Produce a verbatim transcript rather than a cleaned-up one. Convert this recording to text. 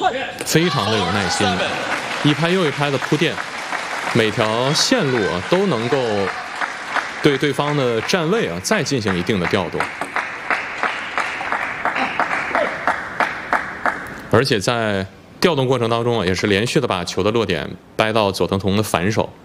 非常的有耐心，一拍又一拍的铺垫，每条线路啊都能够对对方的站位啊再进行一定的调动，而且在调动过程当中啊，也是连续的把球的落点掰到佐藤童的反手。